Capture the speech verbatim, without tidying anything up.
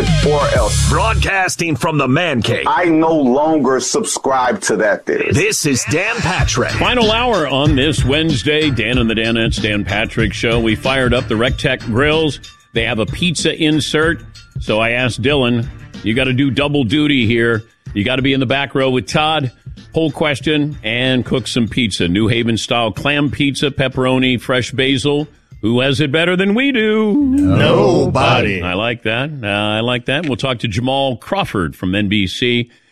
theory or else. Broadcasting from the man cave. I no longer subscribe to that theory. This is Dan Patrick. Final hour on this Wednesday. Dan and the Danettes, Dan Patrick Show. We fired up the Rectech grills. They have a pizza insert. So I asked Dylan, you got to do double duty here. You got to be in the back row with Todd. Poll question and cook some pizza. New Haven style clam pizza, pepperoni, fresh basil. Who has it better than we do? Nobody. I like that. Uh, I like that. We'll talk to Jamal Crawford from N B C